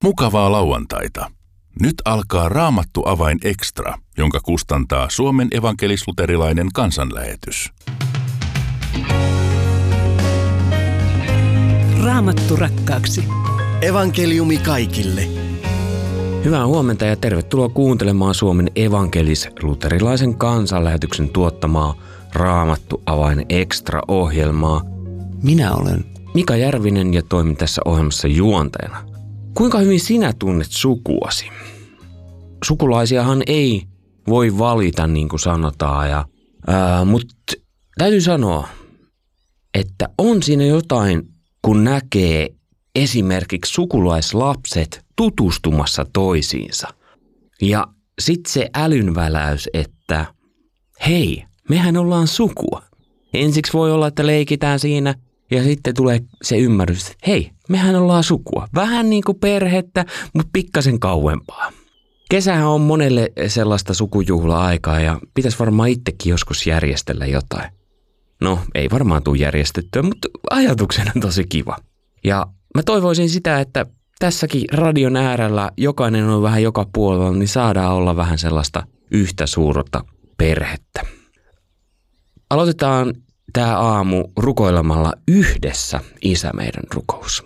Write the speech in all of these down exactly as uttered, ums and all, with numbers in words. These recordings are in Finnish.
Mukavaa lauantaita. Nyt alkaa Raamattu avain extra, jonka kustantaa Suomen evankelis-luterilainen kansanlähetys. Raamattu rakkaaksi. Evankeliumi kaikille. Hyvää huomenta ja tervetuloa kuuntelemaan Suomen evankelis-luterilaisen kansanlähetyksen tuottamaa Raamattu avain extra-ohjelmaa. Minä olen Mika Järvinen ja toimin tässä ohjelmassa juontajana. Kuinka hyvin sinä tunnet sukuasi? Sukulaisiahan ei voi valita, niin kuin sanotaan, ja, ää, mutta täytyy sanoa, että on siinä jotain, kun näkee esimerkiksi sukulaislapset tutustumassa toisiinsa. Ja sitten se älynväläys, että hei, mehän ollaan sukua. Ensiksi voi olla, että leikitään siinä ja sitten tulee se ymmärrys, että hei, mehän ollaan sukua. Vähän niin kuin perhettä, mutta pikkasen kauempaa. Kesähän on monelle sellaista sukujuhla-aikaa ja pitäisi varmaan itsekin joskus järjestellä jotain. No, ei varmaan tule järjestettyä, mutta ajatuksena tosi kiva. Ja mä toivoisin sitä, että tässäkin radion äärellä jokainen on vähän joka puolella, niin saadaan olla vähän sellaista yhtä suurta perhettä. Aloitetaan tämä aamu rukoilemalla yhdessä Isä meidän rukous.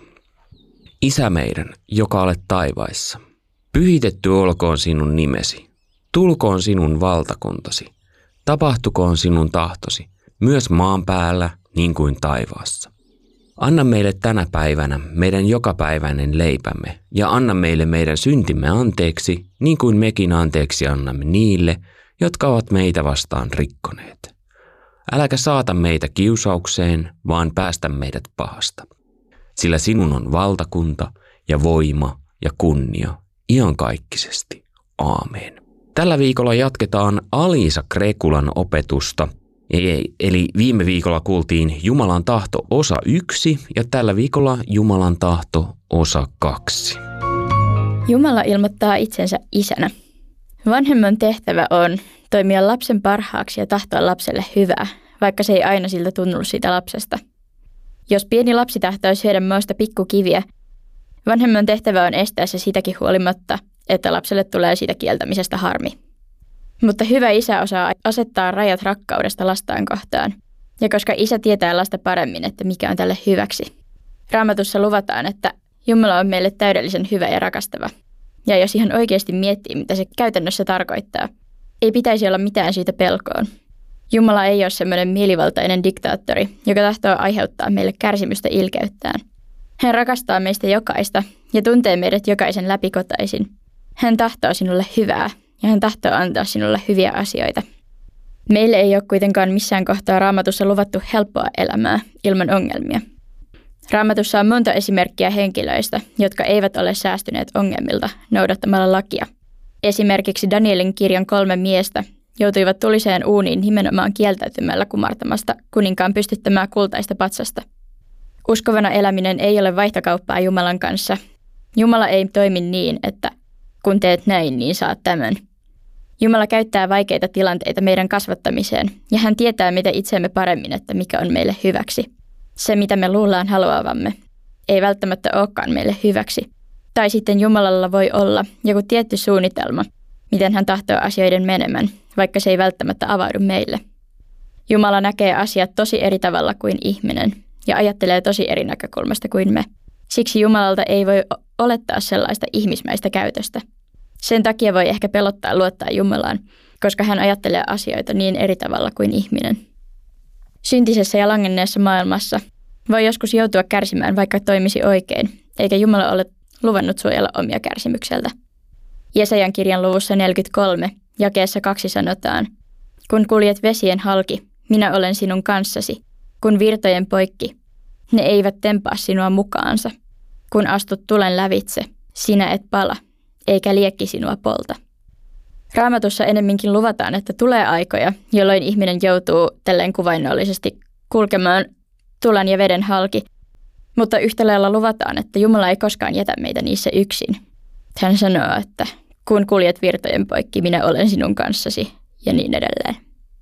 Isä meidän, joka olet taivaissa, pyhitetty olkoon sinun nimesi, tulkoon sinun valtakuntasi, tapahtukoon sinun tahtosi, myös maan päällä niin kuin taivaassa. Anna meille tänä päivänä meidän jokapäiväinen leipämme ja anna meille meidän syntimme anteeksi, niin kuin mekin anteeksi annamme niille, jotka ovat meitä vastaan rikkoneet. Äläkä saata meitä kiusaukseen, vaan päästä meidät pahasta. Sillä sinun on valtakunta ja voima ja kunnia iankaikkisesti. Aamen. Tällä viikolla jatketaan Aliisa Krekulan opetusta. Eli viime viikolla kuultiin Jumalan tahto osa yksi ja tällä viikolla Jumalan tahto osa kaksi. Jumala ilmoittaa itsensä isänä. Vanhemman tehtävä on toimia lapsen parhaaksi ja tahtoa lapselle hyvää, vaikka se ei aina siltä tunnu siitä lapsesta. Jos pieni lapsi tahtoo syödä mausta pikkukiviä, vanhemman tehtävä on estää se sitäkin huolimatta, että lapselle tulee siitä kieltämisestä harmi. Mutta hyvä isä osaa asettaa rajat rakkaudesta lastaan kohtaan, ja koska isä tietää lasta paremmin, että mikä on tälle hyväksi. Raamatussa luvataan, että Jumala on meille täydellisen hyvä ja rakastava. Ja jos ihan oikeasti miettii, mitä se käytännössä tarkoittaa, ei pitäisi olla mitään siitä pelkoon. Jumala ei ole semmoinen mielivaltainen diktaattori, joka tahtoo aiheuttaa meille kärsimystä ilkeyttään. Hän rakastaa meistä jokaista ja tuntee meidät jokaisen läpikotaisin. Hän tahtoo sinulle hyvää ja hän tahtoo antaa sinulle hyviä asioita. Meille ei ole kuitenkaan missään kohtaa Raamatussa luvattu helppoa elämää ilman ongelmia. Raamatussa on monta esimerkkiä henkilöistä, jotka eivät ole säästyneet ongelmilta noudattamalla lakia. Esimerkiksi Danielin kirjan kolme miestä joutuivat tuliseen uuniin nimenomaan kieltäytymällä kumartamasta kuninkaan pystyttämää kultaista patsasta. Uskovana eläminen ei ole vaihtokauppaa Jumalan kanssa. Jumala ei toimi niin, että kun teet näin, niin saat tämän. Jumala käyttää vaikeita tilanteita meidän kasvattamiseen, ja hän tietää mitä itseemme paremmin, että mikä on meille hyväksi. Se, mitä me luullaan haluavamme, ei välttämättä olekaan meille hyväksi. Tai sitten Jumalalla voi olla joku tietty suunnitelma, miten hän tahtoo asioiden menemään, vaikka se ei välttämättä avaudu meille. Jumala näkee asiat tosi eri tavalla kuin ihminen ja ajattelee tosi eri näkökulmasta kuin me. Siksi Jumalalta ei voi olettaa sellaista ihmismäistä käytöstä. Sen takia voi ehkä pelottaa luottaa Jumalaan, koska hän ajattelee asioita niin eri tavalla kuin ihminen. Syntisessä ja langenneessa maailmassa voi joskus joutua kärsimään, vaikka toimisi oikein, eikä Jumala ole luvannut suojella omia kärsimykseltä. Jesajan kirjan luvussa neljäkymmentäkolme, jakeessa kaksi sanotaan, kun kuljet vesien halki, minä olen sinun kanssasi, kun virtojen poikki, ne eivät tempaa sinua mukaansa. Kun astut tulen lävitse, sinä et pala, eikä liekki sinua polta. Raamatussa ennemminkin luvataan, että tulee aikoja, jolloin ihminen joutuu tälleen kuvainnollisesti kulkemaan tulen ja veden halki, mutta yhtä lailla luvataan, että Jumala ei koskaan jätä meitä niissä yksin. Hän sanoo, että kun kuljet virtojen poikki, minä olen sinun kanssasi ja niin edelleen.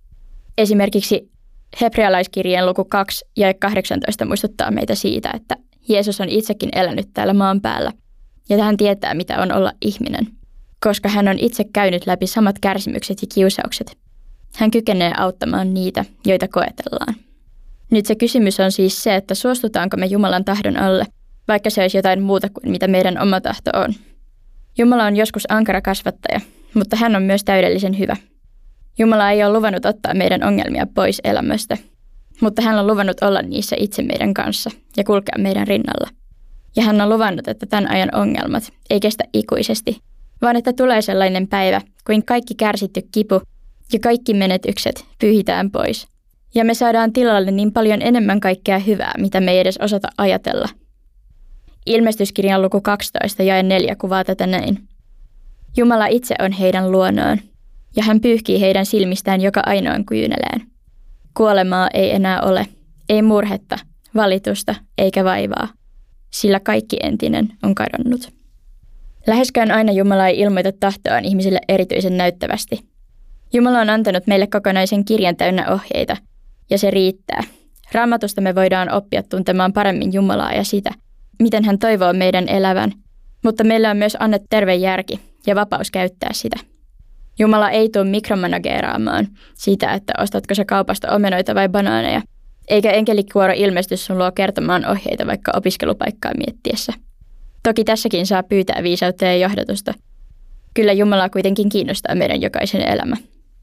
Esimerkiksi hebrealaiskirjeen luku kaksi ja kahdeksantoista muistuttaa meitä siitä, että Jeesus on itsekin elänyt täällä maan päällä ja hän tietää, mitä on olla ihminen, koska hän on itse käynyt läpi samat kärsimykset ja kiusaukset. Hän kykenee auttamaan niitä, joita koetellaan. Nyt se kysymys on siis se, että suostutaanko me Jumalan tahdon alle, vaikka se olisi jotain muuta kuin mitä meidän oma tahto on. Jumala on joskus ankara kasvattaja, mutta hän on myös täydellisen hyvä. Jumala ei ole luvannut ottaa meidän ongelmia pois elämästä, mutta hän on luvannut olla niissä itse meidän kanssa ja kulkea meidän rinnalla. Ja hän on luvannut, että tämän ajan ongelmat ei kestä ikuisesti, vaan että tulee sellainen päivä, kuin kaikki kärsitty kipu ja kaikki menetykset pyyhitään pois. Ja me saadaan tilalle niin paljon enemmän kaikkea hyvää, mitä me ei edes osata ajatella. Ilmestyskirjan luku kaksitoista jae neljä kuvaa tätä näin. Jumala itse on heidän luonaan, ja hän pyyhkii heidän silmistään joka ainoan kyyneleen. Kuolemaa ei enää ole, ei murhetta, valitusta eikä vaivaa, sillä kaikki entinen on kadonnut. Läheskään aina Jumala ei ilmoita tahtoaan ihmisille erityisen näyttävästi. Jumala on antanut meille kokonaisen kirjan täynnä ohjeita, ja se riittää. Raamatusta me voidaan oppia tuntemaan paremmin Jumalaa ja sitä, miten hän toivoo meidän elävän, mutta meillä on myös annettu terve järki ja vapaus käyttää sitä. Jumala ei tule mikromanageeraamaan sitä, että ostatko sä kaupasta omenoita vai banaaneja, eikä enkelikuoro ilmestys sun luo kertomaan ohjeita vaikka opiskelupaikkaa miettiessä. Toki tässäkin saa pyytää viisautta ja johdatusta. Kyllä Jumala kuitenkin kiinnostaa meidän jokaisen elämä.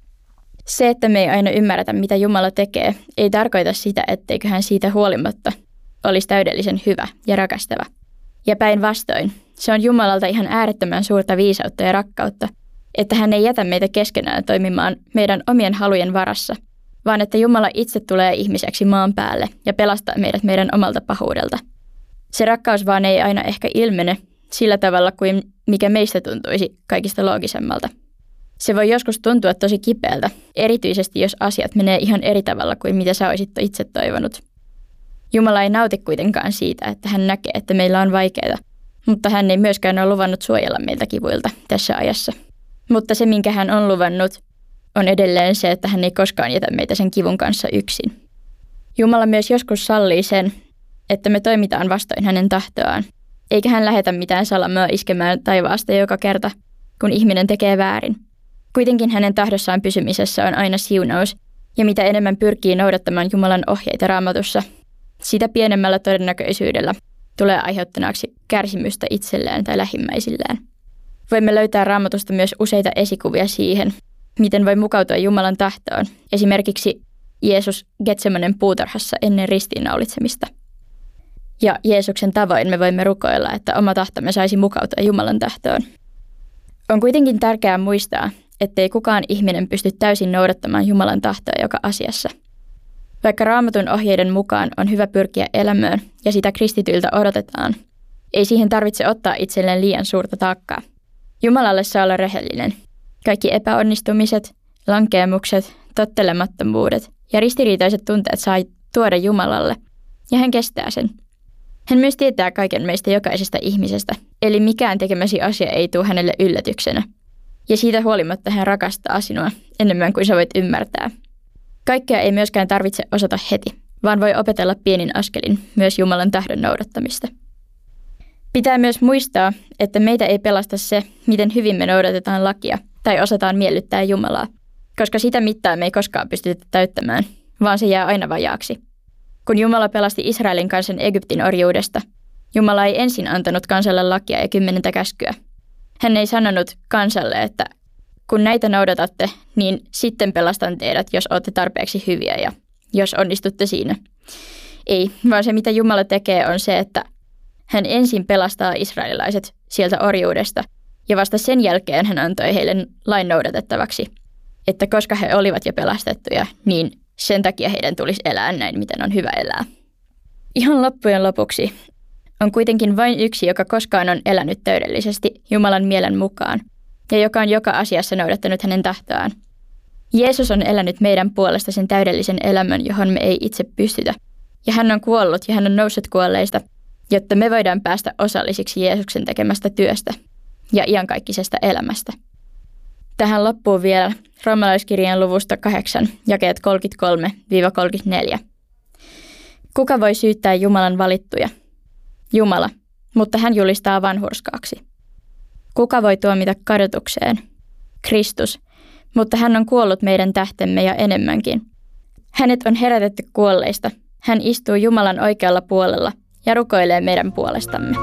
Se, että me ei aina ymmärretä, mitä Jumala tekee, ei tarkoita sitä, etteikö hän siitä huolimatta olisi täydellisen hyvä ja rakastava. Ja päinvastoin, se on Jumalalta ihan äärettömän suurta viisautta ja rakkautta, että hän ei jätä meitä keskenään toimimaan meidän omien halujen varassa, vaan että Jumala itse tulee ihmiseksi maan päälle ja pelastaa meidät meidän omalta pahuudelta. Se rakkaus vaan ei aina ehkä ilmene sillä tavalla kuin mikä meistä tuntuisi kaikista loogisemmalta. Se voi joskus tuntua tosi kipeältä, erityisesti jos asiat menee ihan eri tavalla kuin mitä sä olisit itse toivonut. Jumala ei nauti kuitenkaan siitä, että hän näkee, että meillä on vaikeaa, mutta hän ei myöskään ole luvannut suojella meiltä kivuilta tässä ajassa. Mutta se, minkä hän on luvannut, on edelleen se, että hän ei koskaan jätä meitä sen kivun kanssa yksin. Jumala myös joskus sallii sen, että me toimitaan vastoin hänen tahtoaan, eikä hän lähetä mitään salamaa iskemään taivaasta joka kerta, kun ihminen tekee väärin. Kuitenkin hänen tahdossaan pysymisessä on aina siunaus, ja mitä enemmän pyrkii noudattamaan Jumalan ohjeita Raamatussa, sitä pienemmällä todennäköisyydellä tulee aiheuttaneeksi kärsimystä itselleen tai lähimmäisillään. Voimme löytää Raamatusta myös useita esikuvia siihen, miten voi mukautua Jumalan tahtoon, esimerkiksi Jeesus Getsemanen puutarhassa ennen ristiinnaulitsemista. Ja Jeesuksen tavoin me voimme rukoilla, että oma tahtomme saisi mukautua Jumalan tahtoon. On kuitenkin tärkeää muistaa, ettei kukaan ihminen pysty täysin noudattamaan Jumalan tahtoa joka asiassa. Vaikka Raamatun ohjeiden mukaan on hyvä pyrkiä elämään ja sitä kristityiltä odotetaan, ei siihen tarvitse ottaa itselleen liian suurta taakkaa. Jumalalle saa olla rehellinen. Kaikki epäonnistumiset, lankeemukset, tottelemattomuudet ja ristiriitaiset tunteet saa tuoda Jumalalle, ja hän kestää sen. Hän myös tietää kaiken meistä jokaisesta ihmisestä, eli mikään tekemäsi asia ei tule hänelle yllätyksenä. Ja siitä huolimatta hän rakastaa sinua enemmän kuin sä voit ymmärtää. Kaikkea ei myöskään tarvitse osata heti, vaan voi opetella pienin askelin myös Jumalan tahdon noudattamista. Pitää myös muistaa, että meitä ei pelasta se, miten hyvin me noudatetaan lakia tai osataan miellyttää Jumalaa, koska sitä mittaa me ei koskaan pystytä täyttämään, vaan se jää aina vajaaksi. Kun Jumala pelasti Israelin kansan Egyptin orjuudesta, Jumala ei ensin antanut kansalle lakia ja kymmenentä käskyä. Hän ei sanonut kansalle, että kun näitä noudatatte, niin sitten pelastan teidät, jos olette tarpeeksi hyviä ja jos onnistutte siinä. Ei, vaan se mitä Jumala tekee on se, että hän ensin pelastaa israelilaiset sieltä orjuudesta ja vasta sen jälkeen hän antoi heille lain noudatettavaksi, että koska he olivat jo pelastettuja, niin sen takia heidän tulisi elää näin, miten on hyvä elää. Ihan loppujen lopuksi on kuitenkin vain yksi, joka koskaan on elänyt täydellisesti Jumalan mielen mukaan ja joka on joka asiassa noudattanut hänen tahtoaan. Jeesus on elänyt meidän puolesta sen täydellisen elämän, johon me ei itse pystytä. Ja hän on kuollut ja hän on noussut kuolleista, jotta me voidaan päästä osallisiksi Jeesuksen tekemästä työstä ja iankaikkisesta elämästä. Tähän loppuu vielä Roomalaiskirjan luvusta kahdeksan, jakeet kolmekymmentäkolme kolmekymmentäneljä. Kuka voi syyttää Jumalan valittuja? Jumala, mutta hän julistaa vanhurskaaksi. Kuka voi tuomita kadotukseen? Kristus, mutta hän on kuollut meidän tähtemme ja enemmänkin. Hänet on herätetty kuolleista. Hän istuu Jumalan oikealla puolella ja rukoilee meidän puolestamme.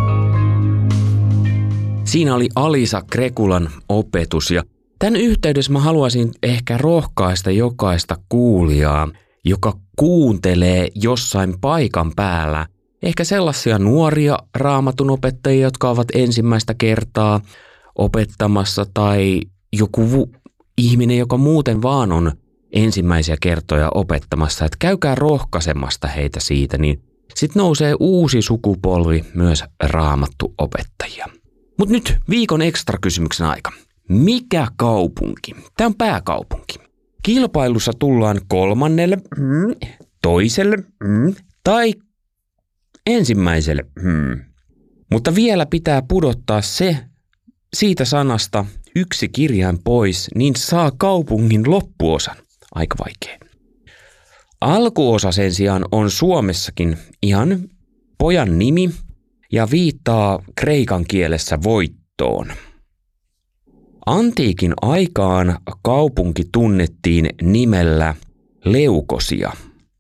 Siinä oli Alisa Krekulan opetus ja tämän yhteydessä mä haluaisin ehkä rohkaista jokaista kuulijaa, joka kuuntelee jossain paikan päällä. Ehkä sellaisia nuoria raamatun opettajia, jotka ovat ensimmäistä kertaa opettamassa tai joku ihminen, joka muuten vaan on ensimmäisiä kertoja opettamassa, että käykää rohkaisemasta heitä siitä, niin sitten nousee uusi sukupolvi myös raamattuopettajia. Mutta nyt viikon ekstra kysymyksen aika. Mikä kaupunki? Tämä on pääkaupunki. Kilpailussa tullaan kolmannelle, mm, toiselle mm, tai ensimmäiselle. Mm. Mutta vielä pitää pudottaa se siitä sanasta yksi kirjain pois, niin saa kaupungin loppuosan. Aika vaikea. Alkuosa sen sijaan on Suomessakin ihan pojan nimi ja viittaa kreikan kielessä voittoon. Antiikin aikaan kaupunki tunnettiin nimellä Leukosia.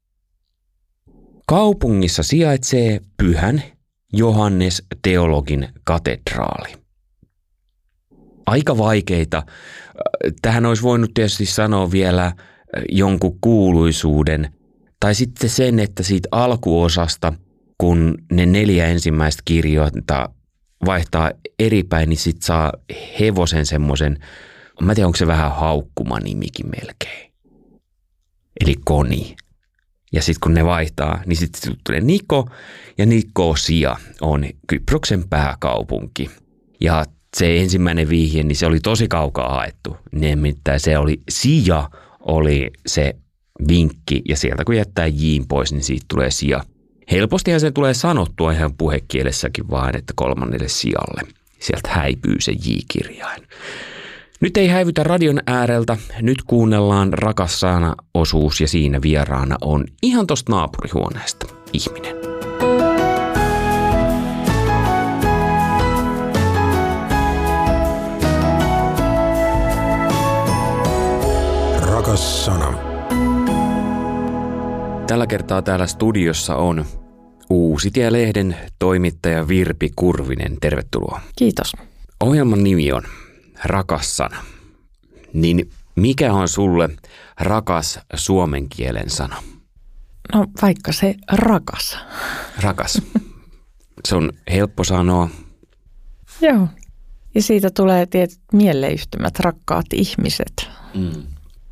Kaupungissa sijaitsee Pyhän Johannes teologin katedraali. Aika vaikeita. Tähän olisi voinut tietysti sanoa vielä jonkun kuuluisuuden tai sitten sen, että siitä alkuosasta, kun ne neljä ensimmäistä kirjoita vaihtaa eri päin, niin sit saa hevosen semmoisen, mä en tiedä, onko se vähän haukkuma nimikin melkein. Eli Koni. Ja sitten kun ne vaihtaa, niin sitten tulee Niko ja Nikosia on Kyproksen pääkaupunki. Ja se ensimmäinen vihje, niin se oli tosi kaukaa haettu. Nimittäin se oli Sia, oli se vinkki ja sieltä kun jättää J:n pois, niin siitä tulee Sia. Helpostihan se tulee sanottua ihan puhekielessäkin vaan, että kolmannelle sijalle. Sieltä häipyy se J-kirjain. Nyt ei häivytä radion ääreltä, nyt kuunnellaan Rakas sana-osuus ja siinä vieraana on ihan tosta naapurihuoneesta ihminen. Rakas sana. Tällä kertaa täällä studiossa on Uusitie-lehden toimittaja Virpi Kurvinen. Tervetuloa. Kiitos. Ohjelman nimi on Rakas sana. Niin mikä on sulle rakas suomen kielen sana? No vaikka se rakas. Rakas. Se on helppo sanoa. Joo. Ja siitä tulee tietyt mieleyhtymät, rakkaat ihmiset. Mm.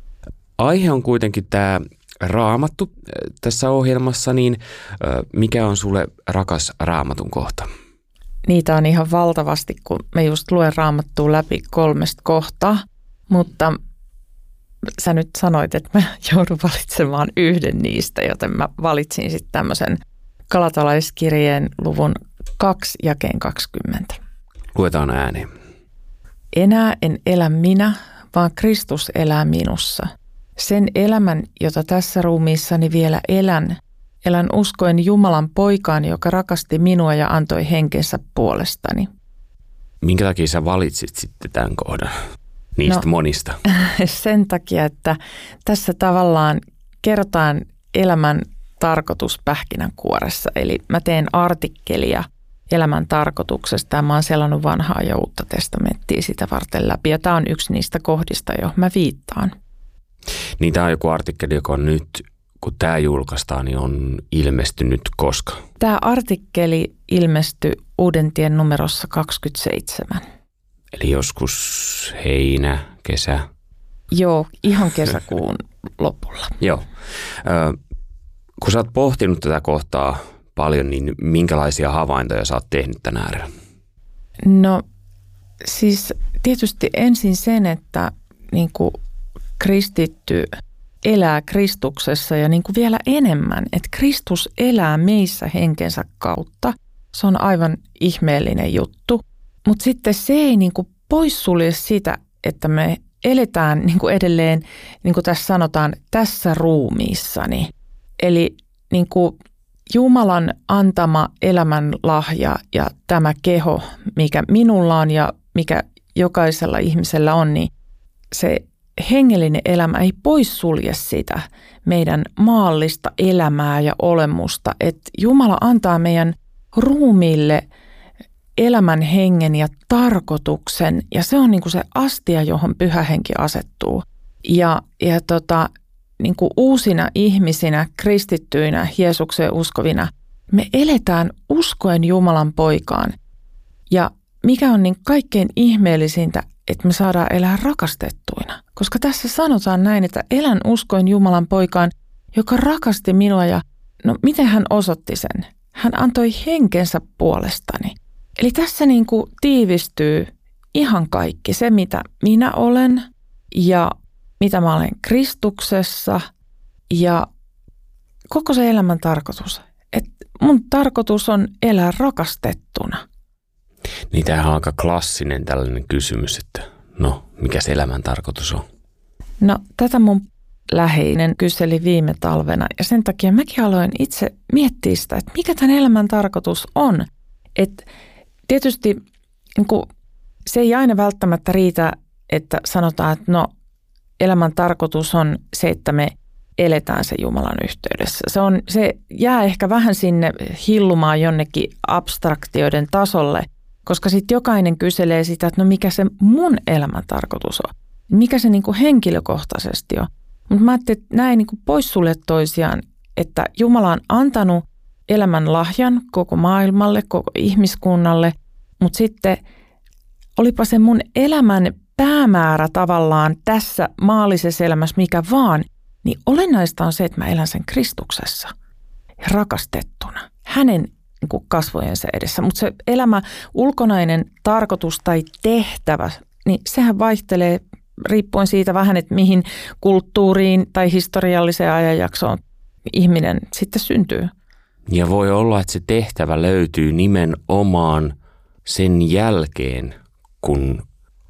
Aihe on kuitenkin tämä Raamattu tässä ohjelmassa, niin mikä on sulle rakas Raamatun kohta? Niitä on ihan valtavasti, kun mä just luen Raamattua läpi kolmesta kohtaa, mutta sä nyt sanoit, että mä joudun valitsemaan yhden niistä, joten mä valitsin sitten tämmöisen Galatalaiskirjeen luvun kaksi jakeen kaksikymmentä. Luetaan ääneen. Enää en elä minä, vaan Kristus elää minussa. Sen elämän, jota tässä ruumiissani vielä elän, elän uskoen Jumalan poikaan, joka rakasti minua ja antoi henkensä puolestani. Minkä takia sä valitsit sitten tämän kohdan niistä no, monista? Sen takia, että tässä tavallaan kerrotaan elämän tarkoitus pähkinänkuoressa. Eli mä teen artikkelia elämän tarkoituksesta ja mä oon selannut vanhaa ja uutta testamenttia sitä varten läpi. Ja tämä on yksi niistä kohdista, johon mä viittaan. Niin tämä on joku artikkeli, joka on nyt, kun tämä julkaistaan, niin on ilmestynyt koska? Tämä artikkeli ilmestyi Uudentien numerossa kaksikymmentäseitsemän. Eli joskus heinä, kesä? Joo, ihan kesäkuun lopulla. Joo. Ö, kun sä oot pohtinut tätä kohtaa paljon, niin minkälaisia havaintoja sä oot tehnyt tänä äärellä? No siis tietysti ensin sen, että niin kuin kristitty elää Kristuksessa ja niin kuin vielä enemmän, että Kristus elää meissä henkensä kautta. Se on aivan ihmeellinen juttu, mutta sitten se ei niin kuin poissulje sitä, että me eletään niin kuin edelleen, niin kuin tässä sanotaan, tässä ruumiissani. Eli niin kuin Jumalan antama elämänlahja ja tämä keho, mikä minulla on ja mikä jokaisella ihmisellä on, niin se hengellinen elämä ei poissulje sitä meidän maallista elämää ja olemusta. Että Jumala antaa meidän ruumiille elämän hengen ja tarkoituksen, ja se on niin kuin se astia, johon pyhä henki asettuu. Ja, ja tota, niin kuin uusina ihmisinä, kristittyinä, Jeesukseen uskovina, me eletään uskoen Jumalan poikaan. Ja mikä on niin kaikkein ihmeellisintä, että me saadaan elää rakastettuina. Koska tässä sanotaan näin, että elän uskoen Jumalan poikaan, joka rakasti minua, ja no miten hän osoitti sen? Hän antoi henkensä puolestani. Eli tässä niin kuin tiivistyy ihan kaikki, se mitä minä olen ja mitä mä olen Kristuksessa ja koko se elämän tarkoitus. Että mun tarkoitus on elää rakastettuna. Niin tämähän on aika klassinen tällainen kysymys, että no, mikä se elämän tarkoitus on? No tätä mun läheinen kyseli viime talvena ja sen takia mäkin aloin itse miettiä sitä, että mikä tämän elämän tarkoitus on. Että tietysti niin kuin, se ei aina välttämättä riitä, että sanotaan, että no elämän tarkoitus on se, että me eletään se Jumalan yhteydessä. Se, on, se jää ehkä vähän sinne hillumaan jonnekin abstraktioiden tasolle, koska sitten jokainen kyselee sitä, että no mikä se mun elämän tarkoitus on. Mikä se niin kuin henkilökohtaisesti on. Mutta mä ajattelin, että näin niin kuin poissulje toisiaan, että Jumala on antanut elämän lahjan koko maailmalle, koko ihmiskunnalle, mutta sitten olipa se mun elämän päämäärä tavallaan tässä maallisessa elämässä mikä vaan, niin olennaista on se, että mä elän sen Kristuksessa ja rakastettuna hänen niin kuin kasvojensa edessä. Mutta se elämä, ulkonainen tarkoitus tai tehtävä, niin sehän vaihtelee riippuen siitä vähän, että mihin kulttuuriin tai historialliseen ajanjaksoon ihminen sitten syntyy. Ja voi olla, että se tehtävä löytyy nimenomaan sen jälkeen, kun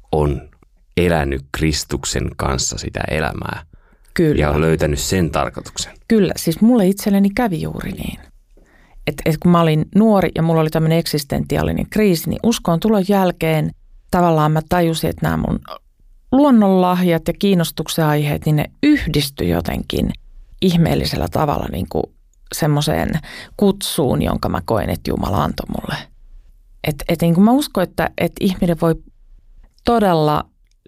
on elänyt Kristuksen kanssa sitä elämää. Kyllä. Ja on löytänyt sen tarkoituksen. Kyllä, siis mulle itselleni kävi juuri niin. Että et kun mä olin nuori ja mulla oli tämmöinen eksistentiaalinen kriisi, niin uskon tulon jälkeen tavallaan mä tajusin, että nämä mun luonnonlahjat ja kiinnostuksen aiheet, niin ne yhdistyi jotenkin ihmeellisellä tavalla niin kuin semmoiseen kutsuun, jonka mä koen, että Jumala antoi mulle. Että et niin kuin mä uskon, että et ihminen voi todella,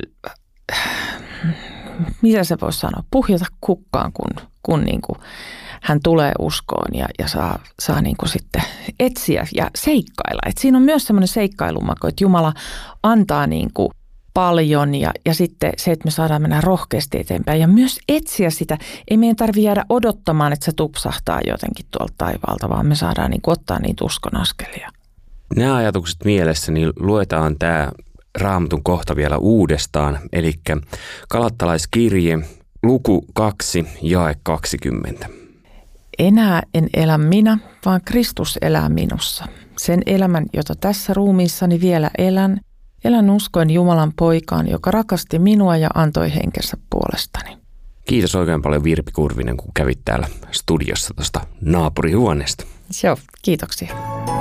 mitä se voisi sanoa, puhjata kukkaan, kun, kun niin kuin hän tulee uskoon ja, ja saa, saa niin kuin sitten etsiä ja seikkailla. Et siinä on myös semmoinen seikkailumaku, että Jumala antaa niin kuin paljon ja, ja sitten se, että me saadaan mennä rohkeasti eteenpäin ja myös etsiä sitä. Ei meidän tarvitse jäädä odottamaan, että se tupsahtaa jotenkin tuolta taivaalta, vaan me saadaan niin kuin ottaa niitä uskon askelia. Nämä ajatukset mielessä, niin luetaan tämä Raamatun kohta vielä uudestaan, eli Galattalaiskirje, luku kaksi, jae kaksikymmentä. Enää en elä minä, vaan Kristus elää minussa. Sen elämän, jota tässä ruumiissani vielä elän, elän uskoen Jumalan poikaan, joka rakasti minua ja antoi henkensä puolestani. Kiitos oikein paljon Virpi Kurvinen, kun kävit täällä studiossa tuosta naapurihuoneesta. Joo, kiitoksia.